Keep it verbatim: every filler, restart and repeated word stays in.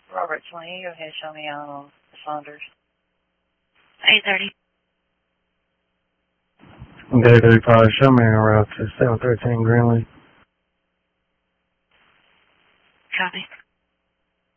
Robert Swain, go ahead and show me on Saunders. eight thirty. Day thirty-five, show me en route to seven thirteen Greenlee. Copy.